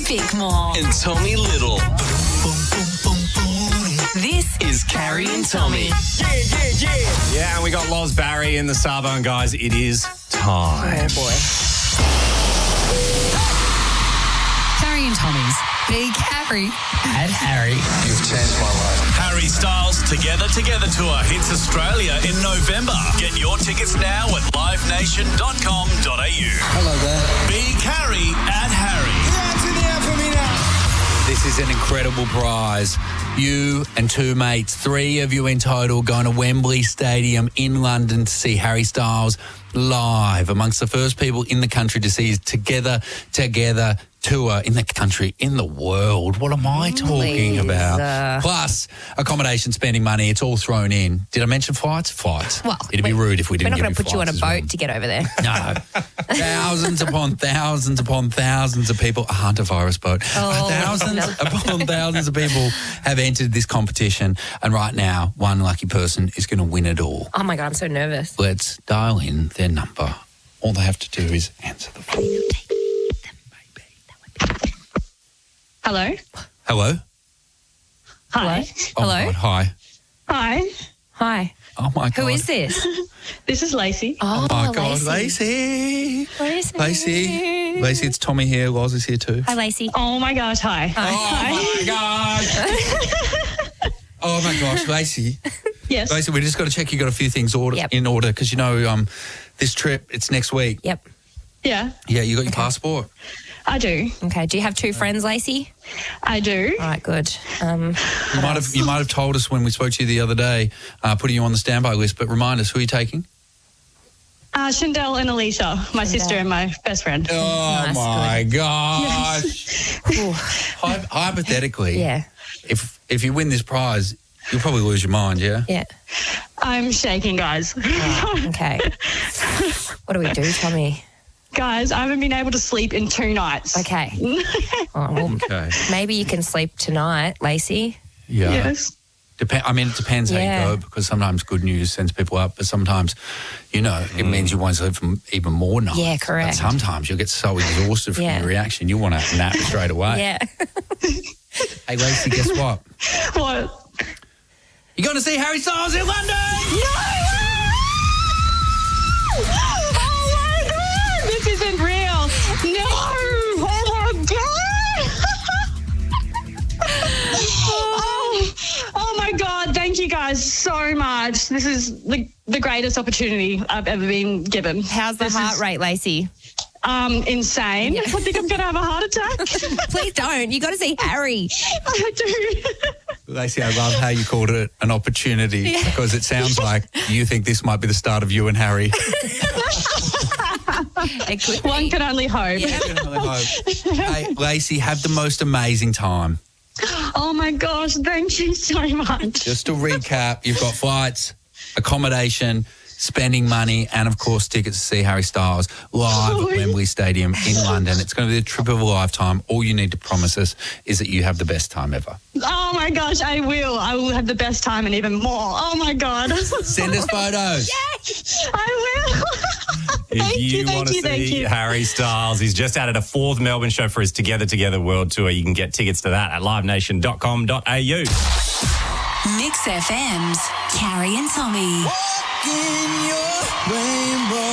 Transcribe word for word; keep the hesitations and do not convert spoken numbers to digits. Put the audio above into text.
Bickmore. And Tommy Little. This is Carrie and Tommy. Yeah, yeah, yeah. Yeah, and we got Loz Barry in the Savo, and guys, it is time. Oh, boy. Carrie and Tommy's Big Harry and Harry. You've changed my life. Harry Styles Together Together Tour hits Australia in November. Get your tickets now at live nation dot com dot a u. Hello there. Big Harry and Harry. Hands in the air for me now. This is an incredible prize. You and two mates, three of you in total, going to Wembley Stadium in London to see Harry Styles live, amongst the first people in the country to see his Together Together tour in the country, in the world. What am I talking Please, about? uh... Plus, accommodation, spending money, it's all thrown in. Did I mention flights? Flights. Well, It'd be we- rude if we We're didn't not give going to put you on a flights as boat well. to get over there. No. Thousands upon thousands upon thousands of people. A hunter virus boat. Oh, thousands no. upon thousands of people have entered this competition. And right now, one lucky person is going to win it all. Oh, my God, I'm so nervous. Let's dial in their number. All they have to do is answer the phone. Hello. Hello? Hi. Oh, Hello? my God, hi. Hi. Hi. Oh, my God. Who is this? This is Lacey. Oh, Oh, my God. Lacey. Lacey. Lacey. Lacey. Lacey, it's Tommy here. Loz is here too. Hi, Lacey. Oh my gosh. Hi. Oh, my gosh. Oh, my gosh. Lacey. Yes. Lacey, we just got to check you got a few things order, Yep. in order because, you know, um, this trip, it's next week. Yep. Yeah, Yeah, you got your passport. I do. Okay. Do you have two friends, Lacey? I do. All right, good. Um, You might have you might have told us when we spoke to you the other day, uh, putting you on the standby list, but remind us, who are you taking? Uh, Shindell and Alicia, my sister and my best friend. Oh, Nice, my gosh. Hy- hypothetically, yeah. if if you win this prize, you'll probably lose your mind, yeah? Yeah. I'm shaking, guys. Oh, okay. What do we do, Tommy? Guys, I haven't been able to sleep in two nights. Okay. Oh, well, Okay. maybe you can sleep tonight, Lacey. Yeah. Yes. Dep- I mean, it depends how Yeah. you go, because sometimes good news sends people up, but sometimes, you know, it means you won't sleep for even more nights. Yeah, correct. But sometimes you'll get so exhausted from Yeah. your reaction, you want to nap straight away. Yeah. Hey, Lacey, guess what? What? You're going to see Harry Styles in London! Oh my God! This isn't real. No! Oh my God! oh, oh my God! Thank you guys so much. This is the, the greatest opportunity I've ever been given. How's the This heart is, rate, Lacey? Um, insane. I think I'm going to have a heart attack. Please don't. You got to see Harry. I do. Lacey, I love how you called it an opportunity, because it sounds like you think this might be the start of you and Harry. It could One be. can only hope. I can only hope. Hey, Lacey, have the most amazing time. Oh my gosh, thank you so much. Just to recap, you've got flights, accommodation, spending money, and of course tickets to see Harry Styles live at Wembley Stadium in London. It's going to be the trip of a lifetime. All you need to promise us is that you have the best time ever. Oh my gosh, I will. I will have the best time and even more. Oh my God. Send us photos. I will. If Thank you, you, thank want to you, thank see you. Harry Styles, he's just added a fourth Melbourne show for his Together Together World Tour. You can get tickets to that at live nation dot com dot a u. Mix F M's Carrie and Tommy. In your rainbow.